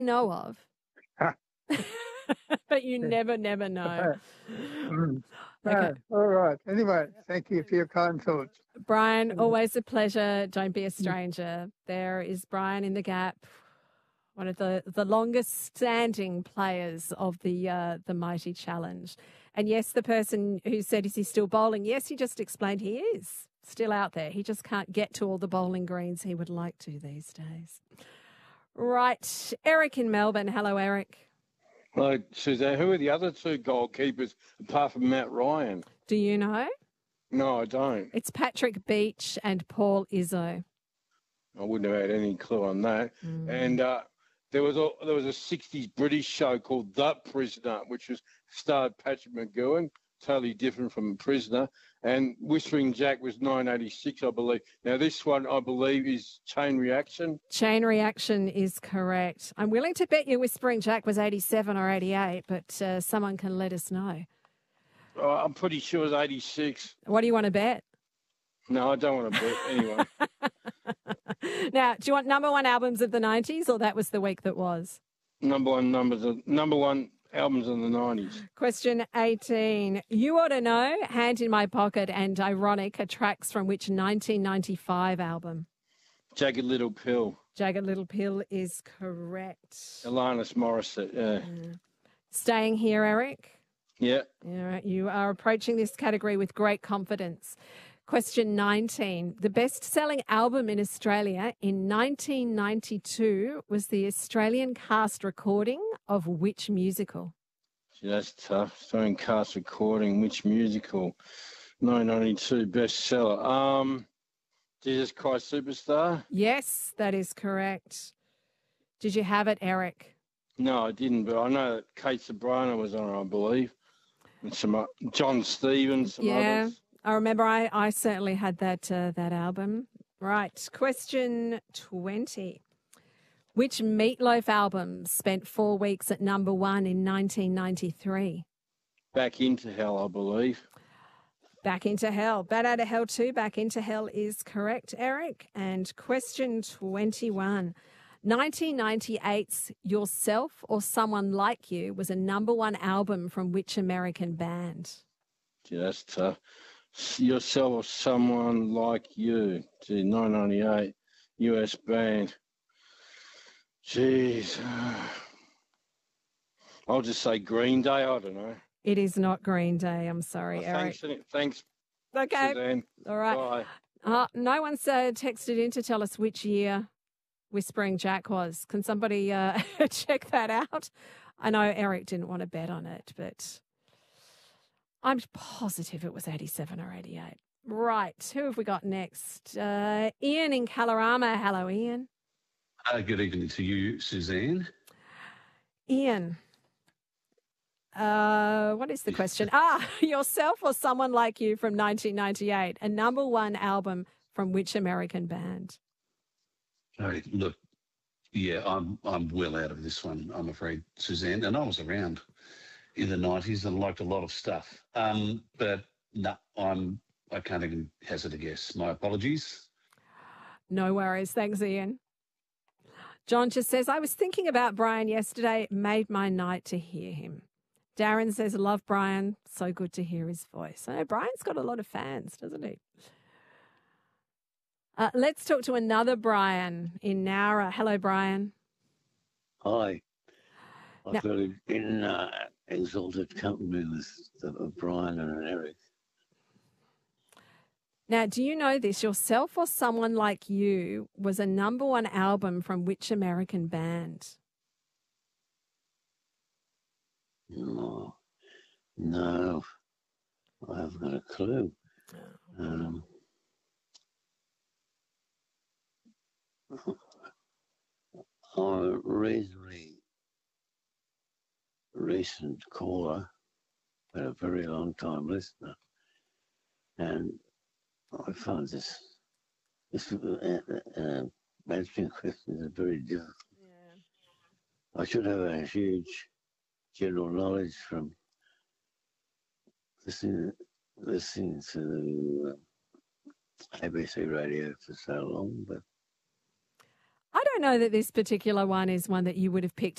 know of. But you never know. Mm. Okay. All right. Anyway, thank you for your kind thoughts. Brian, always a pleasure. Don't be a stranger. There is Brian in the Gap, one of the longest standing players of the Mighty Challenge. And yes, the person who said, is he still bowling? Yes, he just explained he is still out there. He just can't get to all the bowling greens he would like to these days. Right. Eric in Melbourne. Hello, Eric. Hello, Suzanne. Who are the other two goalkeepers apart from Matt Ryan? Do you know? No, I don't. It's Patrick Beach and Paul Izzo. I wouldn't have had any clue on that. And there was a 60s British show called The Prisoner, which starred Patrick McGowan, totally different from Prisoner. And Whispering Jack was 1986, I believe. Now, this one, I believe, is Chain Reaction. Chain Reaction is correct. I'm willing to bet you Whispering Jack was 87 or 88, but someone can let us know. I'm pretty sure it was 86. What do you want to bet? No, I don't want to bet anyway. Now, do you want number one albums of the 90s, or that was the week that was? Number one albums of the 90s. Question 18. You ought to know, Hand in My Pocket and Ironic are tracks from which 1995 album? Jagged Little Pill. Jagged Little Pill is correct. Alanis Morissette, yeah. Staying here, Eric? Yeah. All right. You are approaching this category with great confidence. Question 19. The best-selling album in Australia in 1992 was the Australian cast recording of which musical? Gee, that's tough. Australian cast recording, which musical? 1992 bestseller. Jesus Christ Superstar? Yes, that is correct. Did you have it, Eric? No, I didn't, but I know that Kate Sobrano was on it, I believe. And some John Stevens, some others. I remember I certainly had that album. Right. Question 20. Which Meatloaf album spent 4 weeks at number one in 1993? Back Into Hell, I believe. Back Into Hell. Bat Out of Hell 2, Back Into Hell is correct, Eric. And question 21. 1998's Yourself or Someone Like You was a number one album from which American band? Gee, that's tough. Yourself or Someone Like You. Gee, 1998, US band. Jeez. I'll just say Green Day. I don't know. It is not Green Day. I'm sorry, Eric. Thanks. Okay. Suzanne. All right. Bye. No one's texted in to tell us which year Whispering Jack was. Can somebody check that out? I know Eric didn't want to bet on it, but I'm positive it was 87 or 88. Right. Who have we got next? Ian in Kalorama. Hello, Ian. Good evening to you, Suzanne. Ian. What is the question? Yourself or Someone Like You from 1998, a number one album from which American band? Oh, look, yeah, I'm well out of this one, I'm afraid, Suzanne. And I was around in the 90s and liked a lot of stuff. But no, I can't even hazard a guess. My apologies. No worries. Thanks, Ian. John just says, I was thinking about Brian yesterday. It made my night to hear him. Darren says, love Brian. So good to hear his voice. I know Brian's got a lot of fans, doesn't he? Let's talk to another Brian in Nowra. Hello, Brian. Hi. I've got in exalted company with Brian and Eric. Now, do you know this? Yourself or Someone Like You was a number one album from which American band? No, I haven't got a clue. I'm a reasonably recent caller, but a very long time listener, and I find this answering questions are very difficult. Yeah. I should have a huge general knowledge from listening to ABC radio for so long, but I I don't know that this particular one is one that you would have picked